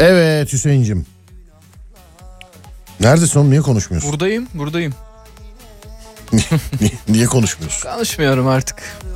Evet Hüseyin'cim. Neredesin oğlum, niye konuşmuyorsun? Buradayım. Niye konuşmuyorsun? Konuşmuyorum artık.